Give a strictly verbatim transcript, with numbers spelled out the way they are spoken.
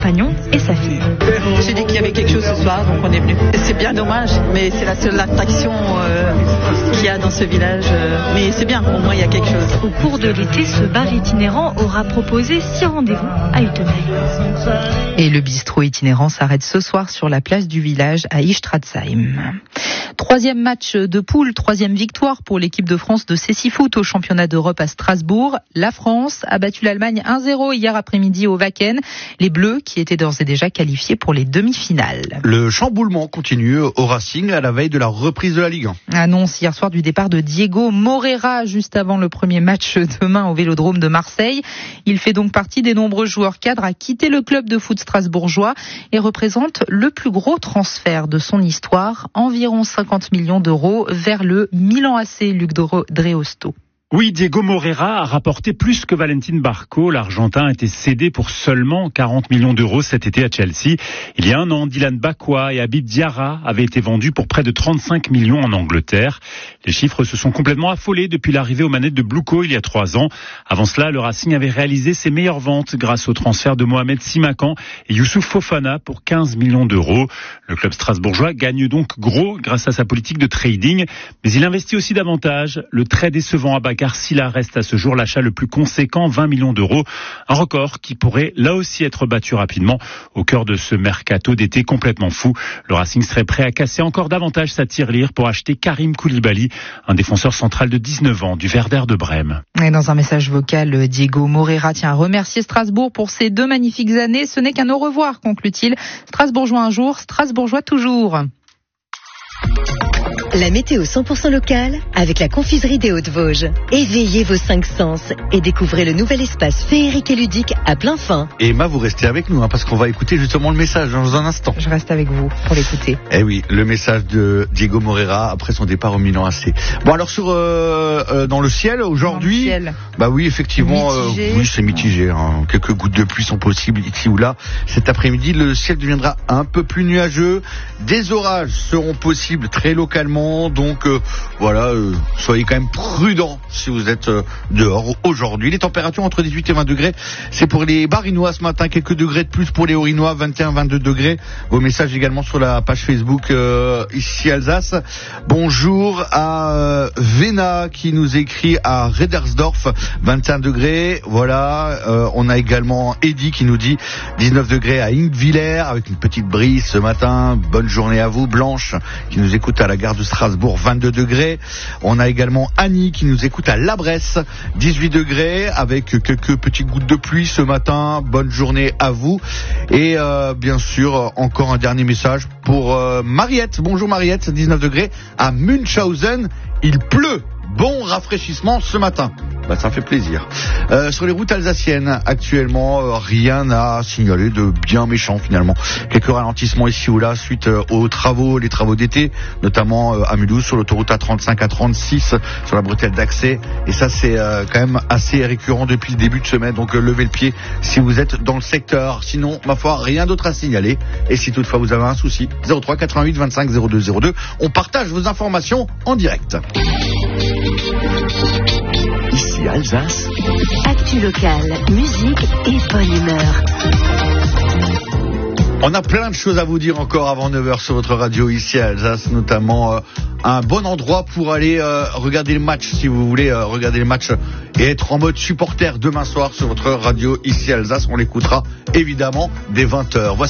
compagnon et sa fille. J'ai dit qu'il y avait quelque chose ce soir, donc on est venu. C'est bien dommage, mais c'est la seule attraction euh, qu'il y a dans ce village. Euh, mais c'est bien, au moins il y a quelque chose. Au cours de l'été, ce bar itinérant aura proposé six rendez-vous à Utenay. Et le bistrot itinérant s'arrête ce soir sur la place du village à Istratzheim. Troisième match de poule, troisième victoire pour l'équipe de France de Cécifoot au championnat d'Europe à Strasbourg. La France a battu l'Allemagne un zéro hier après-midi au Wacken. Les Bleus qui étaient d'ores et déjà qualifiés pour les demi-finales. Le chamboulement continue au Racing à la veille de la reprise de la Ligue un. Annonce hier soir du départ de Diego Moreira juste avant le premier match demain au Vélodrome de Marseille. Il fait donc partie des nombreux joueurs cadres à quitter le club de foot strasbourgeois et représente le plus gros transfert de son histoire, environ cinquante millions d'euros vers le Milan A C, Luc Dreosto. Oui, Diego Moreira a rapporté plus que Valentin Barco. L'Argentin a été cédé pour seulement quarante millions d'euros cet été à Chelsea. Il y a un an, Dylan Bakwa et Habib Diarra avaient été vendus pour près de trente-cinq millions en Angleterre. Les chiffres se sont complètement affolés depuis l'arrivée aux manettes de Bluco il y a trois ans. Avant cela, le Racing avait réalisé ses meilleures ventes grâce au transfert de Mohamed Simakan et Youssouf Fofana pour quinze millions d'euros. Le club strasbourgeois gagne donc gros grâce à sa politique de trading, mais il investit aussi davantage. Le très décevant Abakar Silla reste à ce jour l'achat le plus conséquent, vingt millions d'euros. Un record qui pourrait là aussi être battu rapidement au cœur de ce mercato d'été complètement fou. Le Racing serait prêt à casser encore davantage sa tirelire pour acheter Karim Koulibaly, un défenseur central de dix-neuf ans du Werder de Brême. Et dans un message vocal, Diego Moreira tient à remercier Strasbourg pour ces deux magnifiques années. Ce n'est qu'un au revoir, conclut-il. Strasbourgeois un jour, Strasbourgeois toujours. La météo cent pour cent locale avec la confiserie des Hauts-de-Vosges. Éveillez vos cinq sens et découvrez le nouvel espace féerique et ludique à plein fin. Et Emma, vous restez avec nous hein, parce qu'on va écouter justement le message dans un instant. Je reste avec vous pour l'écouter. Eh oui, le message de Diego Moreira après son départ au Milan A C. Bon alors sur euh, euh, dans le ciel aujourd'hui, dans le ciel. Bah oui effectivement, euh, oui c'est mitigé. Hein. Quelques gouttes de pluie sont possibles ici ou là. Cet après-midi, le ciel deviendra un peu plus nuageux. Des orages seront possibles très localement. Donc euh, voilà, euh, soyez quand même prudents si vous êtes euh, dehors aujourd'hui. Les températures entre dix-huit et vingt degrés, c'est pour les Barinois ce matin, quelques degrés de plus pour les Haurinois, vingt et un à vingt-deux degrés. Vos messages également sur la page Facebook euh, ici Alsace. Bonjour à euh, Vena qui nous écrit à Redersdorf, vingt et un degrés. Voilà, euh, on a également Eddy qui nous dit dix-neuf degrés à Ingviller avec une petite brise ce matin. Bonne journée à vous. Blanche qui nous écoute à la gare de Strasbourg, vingt-deux degrés. On a également Annie qui nous écoute à La Bresse, dix-huit degrés avec quelques petites gouttes de pluie ce matin. Bonne journée à vous. Et euh, bien sûr, encore un dernier message pour euh, Mariette. Bonjour Mariette, dix-neuf degrés à Münchhausen. Il pleut. Bon rafraîchissement ce matin. Bah, ça fait plaisir. Euh, sur les routes alsaciennes, actuellement, euh, rien à signaler de bien méchant finalement. Quelques ralentissements ici ou là suite euh, aux travaux, les travaux d'été, notamment euh, à Mulhouse sur l'autoroute A trente-cinq, A trente-six, sur la bretelle d'accès. Et ça, c'est euh, quand même assez récurrent depuis le début de semaine. Donc, euh, levez le pied si vous êtes dans le secteur. Sinon, ma foi, rien d'autre à signaler. Et si toutefois vous avez un souci, zéro trois quatre-vingt-huit vingt-cinq zéro deux zéro deux. On partage vos informations en direct. Ici Alsace. Actu locale, musique et bonne humeur. On a plein de choses à vous dire encore avant neuf heures sur votre radio ici à Alsace, notamment euh, un bon endroit pour aller euh, regarder le match si vous voulez euh, regarder le match et être en mode supporter demain soir sur votre radio ici à Alsace. On l'écoutera évidemment dès vingt heures. Voici